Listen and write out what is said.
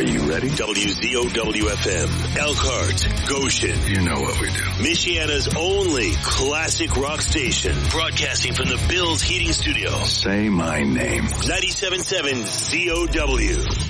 you ready? WZOW-FM, Elkhart, Goshen. You know what we do. Michiana's only classic rock station. Broadcasting from the Bills Heating Studio. Say my name. 97.7 ZOW.